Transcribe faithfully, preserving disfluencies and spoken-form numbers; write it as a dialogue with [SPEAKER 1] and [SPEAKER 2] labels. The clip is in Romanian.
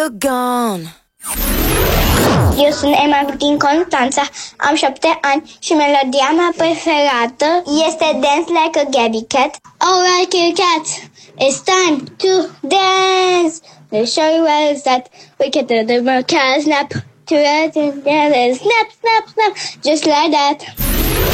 [SPEAKER 1] you're gone.
[SPEAKER 2] Eu sunt Emma din Constanța, am șapte ani și melodia mea preferată este Dance Like a Gabby Cat. Alright, kitty cats, it's time to dance. Let's show you where it's at. We can do the cat snap to it and snap, snap, snap, just like that.